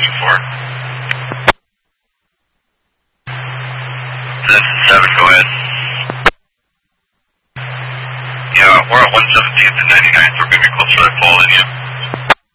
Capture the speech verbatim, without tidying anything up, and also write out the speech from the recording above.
looking for? This is seven, go ahead. Yeah, we're at one seventeenth and ninety-ninth. We're going to be close to that fall in you.